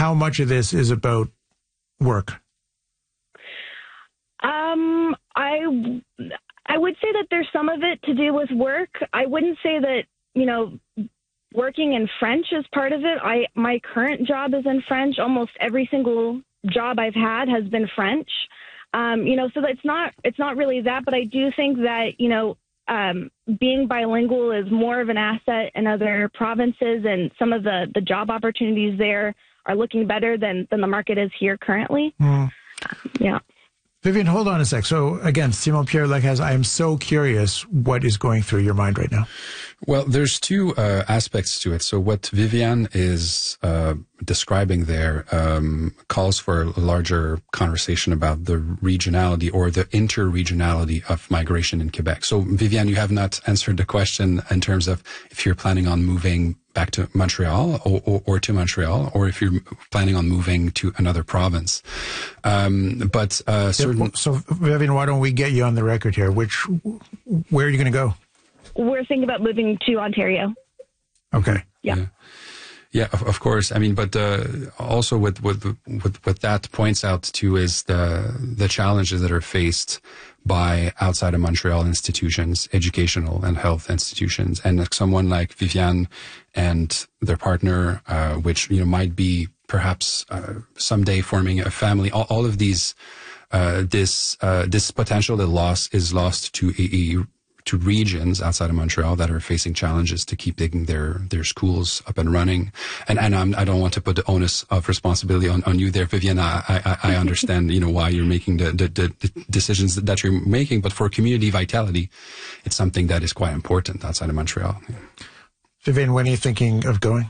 how much of this is about work? I would say that there's some of it to do with work. I wouldn't say that, working in French is part of it. My current job is in French. Almost every single job I've had has been French. So it's not really that, but I do think that, being bilingual is more of an asset in other provinces, and some of the job opportunities there are looking better than the market is here currently. Yeah. Vivian, hold on a sec. So again, Simon-Pierre Lacaze, I am so curious what is going through your mind right now. Well, there's two aspects to it. So what Viviane is describing there calls for a larger conversation about the regionality or the interregionality of migration in Quebec. So Viviane, you have not answered the question in terms of if you're planning on moving back to Montreal or to Montreal, or if you're planning on moving to another province. So Vivian, why don't we get you on the record here? Where are you going to go? We're thinking about moving to Ontario. Okay. Yeah, of course. I mean, but also what that points out to is the challenges that are faced by outside of Montreal institutions, educational and health institutions, and like someone like Viviane and their partner, which might be perhaps someday forming a family. All of these, this potential that is lost to regions outside of Montreal that are facing challenges to keep taking their schools up and running. And I don't want to put the onus of responsibility on you there, Viviane. I understand, why you're making the decisions that you're making, but for community vitality, it's something that is quite important outside of Montreal. Yeah. Viviane, when are you thinking of going?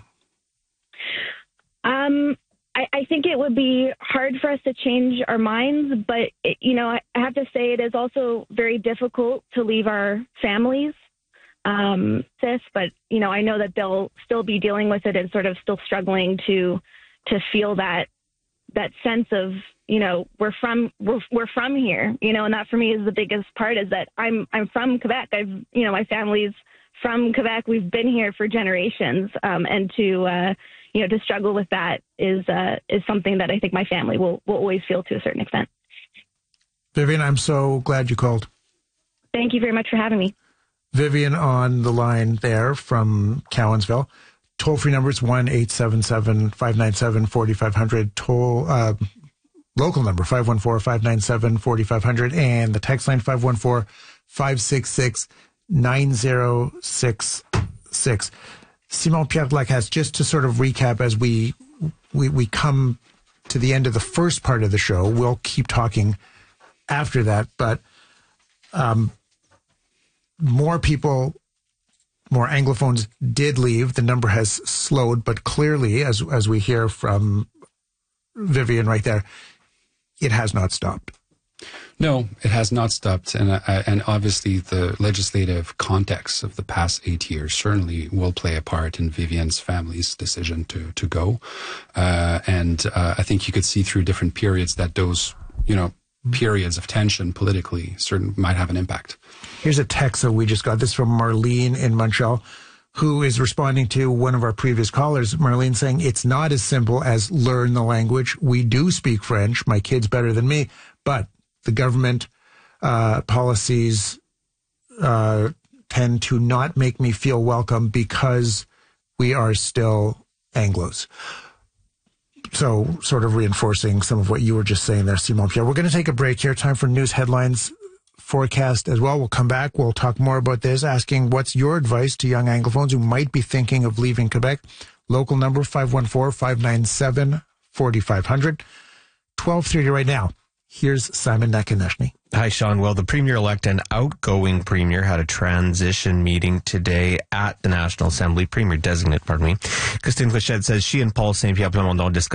I think it would be hard for us to change our minds, but, I have to say it is also very difficult to leave our families, sis, but, I know that they'll still be dealing with it and sort of still struggling to feel that sense of, we're from here, and that for me is the biggest part, is that I'm from Quebec. My family's from Quebec. We've been here for generations, and to struggle with that is something that I think my family will always feel to a certain extent. Vivian, I'm so glad you called. Thank you very much for having me. Vivian on the line there from Cowansville. Toll-free number is 1-877-597-4500. Local number, 514-597-4500. And the text line, 514-566-9066. Simon-Pierre Lacaze, just to sort of recap as we come to the end of the first part of the show, we'll keep talking after that, but more people, more Anglophones did leave. The number has slowed, but clearly, as we hear from Vivian right there, it has not stopped. No, it has not stopped, and obviously the legislative context of the past 8 years certainly will play a part in Viviane's family's decision to go. And I think you could see through different periods that those, periods of tension politically might have an impact. Here's a text that we just got. This from Marlene in Montreal, who is responding to one of our previous callers. Marlene saying, it's not as simple as learn the language. We do speak French. My kid's better than me, but the government policies tend to not make me feel welcome because we are still Anglos. So sort of reinforcing some of what you were just saying there, Simon-Pierre. We're going to take a break here. Time for news headlines forecast as well. We'll come back. We'll talk more about this, asking what's your advice to young Anglophones who might be thinking of leaving Quebec. Local number 514-597-4500. 12:30 right now. Here's Simon Nakaneshny. Hi, Sean. Well, the Premier-elect and outgoing Premier had a transition meeting today at the National Assembly. Premier-designate, Christine Clochette says she and Paul Saint-Pierre Plamondon discussed